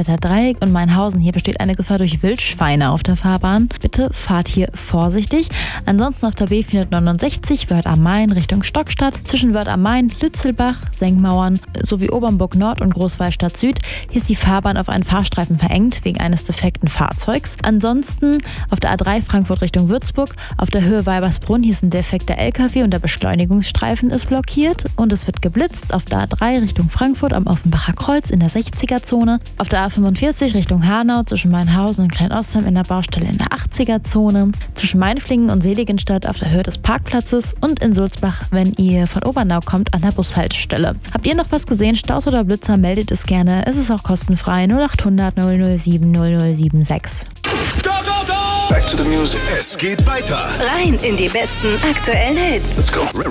Eichstätter Dreieck und Mainhausen. Hier besteht eine Gefahr durch Wildschweine auf der Fahrbahn. Bitte fahrt hier vorsichtig. Ansonsten auf der B469 Wörth am Main Richtung Stockstadt. Zwischen Wörth am Main, Lützelbach, Senkmauern sowie Obernburg Nord und Großwallstadt Süd. Hier ist die Fahrbahn auf einen Fahrstreifen verengt wegen eines defekten Fahrzeugs. Ansonsten auf der A3 Frankfurt Richtung Würzburg. Auf der Höhe Weibersbrunn, hier ist ein defekter LKW und der Beschleunigungsstreifen ist blockiert und es wird geblitzt. Auf der A3 Richtung Frankfurt am Offenbacher Kreuz in der 60er-Zone. Auf der A45 Richtung Hanau zwischen Mainhausen und Kleinostheim in der Baustelle in der 80er-Zone. Zwischen Mainflingen und Seligenstadt auf der Höhe des Parkplatzes und in Sulzbach, wenn ihr von Obernau kommt, an der Bushaltestelle. Habt ihr noch was gesehen? Staus oder Blitzer? Meldet es gerne. Es ist auch kostenfrei. 0800 007 0076. Go, go, go! Back to the music. Es geht weiter. Rein in die besten aktuellen Hits. Let's go.